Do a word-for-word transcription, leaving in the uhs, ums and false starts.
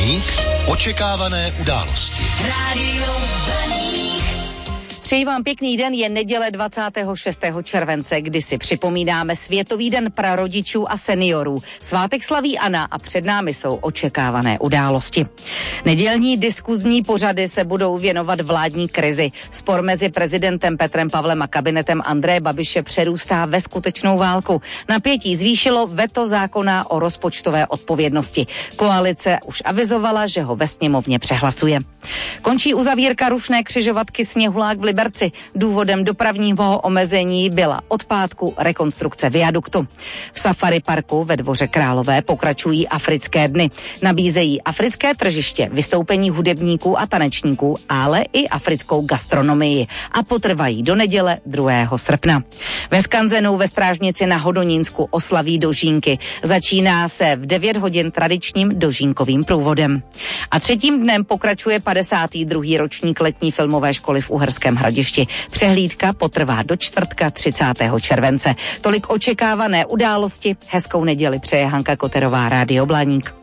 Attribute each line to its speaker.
Speaker 1: Blaník. Očekávané události.
Speaker 2: Rádio Blaník.
Speaker 3: Přeji vám pěkný den, je neděle dvacátého šestého července, kdy si připomínáme Světový den prarodičů a seniorů. Svátek slaví Anna a před námi jsou očekávané události. Nedělní diskuzní pořady se budou věnovat vládní krizi. Spor mezi prezidentem Petrem Pavlem a kabinetem Andreje Babiše přerůstá ve skutečnou válku. Napětí zvýšilo veto zákona o rozpočtové odpovědnosti. Koalice už avizovala, že ho ve sněmovně přehlasuje. Končí uzavírka rušné křižovatky Sněhulák v Liberci. Důvodem dopravního omezení byla od pátku rekonstrukce viaduktu. V Safari parku ve Dvoře Králové pokračují africké dny. Nabízejí africké tržiště, vystoupení hudebníků a tanečníků, ale i africkou gastronomii. A potrvají do neděle druhého srpna. Ve Skanzenu ve Strážnici na Hodonínsku oslaví dožínky. Začíná se v devět hodin tradičním dožínkovým průvodem. A třetím dnem pokračuje padesátý druhý ročník letní filmové školy v Uherském Hradišti. Přehlídka potrvá do čtvrtka třicátého července. Tolik očekávané události. Hezkou neděli přeje Hanka Koterová, Rádio Blaník.